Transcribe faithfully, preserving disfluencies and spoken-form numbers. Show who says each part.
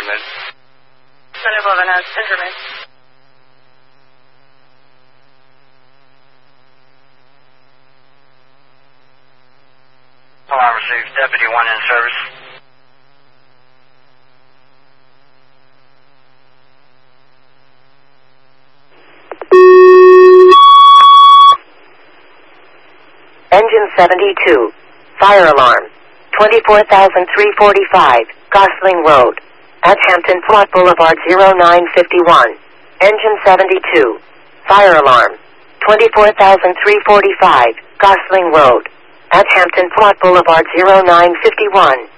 Speaker 1: instrument.
Speaker 2: Center eleven has instrument.
Speaker 1: Alarm received. Deputy one in service.
Speaker 3: Engine seventy-two. Fire alarm. twenty-four thousand three hundred forty-five, Gosling Road. At Hampton Plot Boulevard zero nine five one. Engine seventy-two. Fire alarm. twenty-four thousand three hundred forty-five, Gosling Road. At Hampton Plot Boulevard zero nine five one.